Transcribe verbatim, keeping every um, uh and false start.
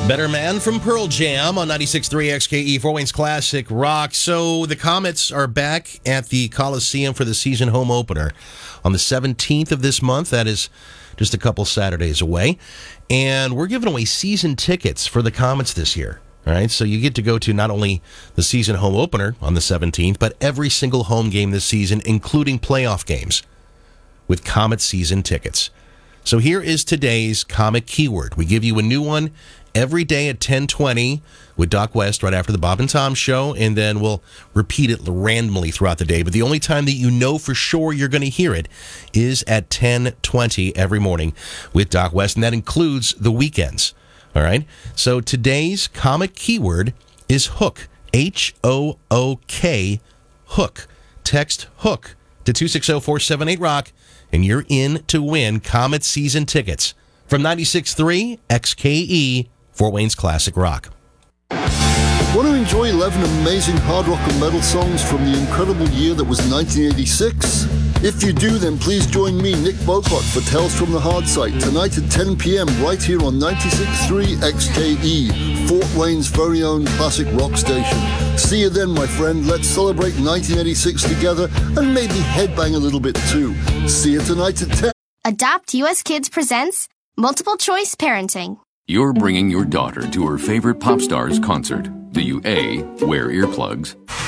Better Man from Pearl Jam on ninety-six point three X K E, Fort Wayne's Classic Rock. So the Comets are back at the Coliseum for the season home opener on the seventeenth of this month. That is just a couple Saturdays away. And we're giving away season tickets for the Comets this year. All right, so you get to go to not only the season home opener on the seventeenth, but every single home game this season, including playoff games, with Comet season tickets. So here is today's Comet keyword. We give you a new one every day at ten twenty with Doc West right after the Bob and Tom show, and then we'll repeat it randomly throughout the day. But the only time that you know for sure you're going to hear it is at ten twenty every morning with Doc West, and that includes the weekends. All right? So today's Comet keyword is hook. H O O K, hook. Text hook to two six zero, four seven eight, rock, and you're in to win Comet season tickets from ninety-six point three X K E, Fort Wayne's Classic Rock. Want to enjoy eleven amazing hard rock and metal songs from the incredible year that was nineteen eighty-six? If you do, then please join me, Nick Bocott, for Tales from the Hard Side tonight at ten p.m. right here on ninety-six point three X K E, Fort Wayne's very own classic rock station. See you then, my friend. Let's celebrate nineteen eighty-six together and maybe headbang a little bit too. See you tonight at ten. Adopt U S Kids presents Multiple Choice Parenting. You're bringing your daughter to her favorite pop star's concert. Do you A, wear earplugs?